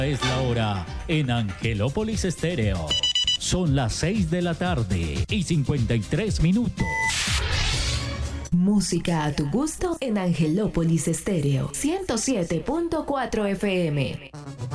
Es la hora en Angelópolis Estéreo. Son las 6 de la tarde y 53 minutos. Música a tu gusto en Angelópolis Estéreo 107.4 FM.